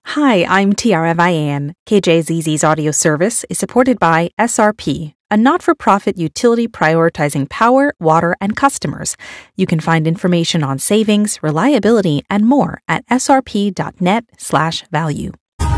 Hi, I'm Tiara Vian. KJZZ's audio service is supported by SRP, a not-for-profit utility prioritizing power, water, and customers. You can find information on savings, reliability, and more at srp.net/value.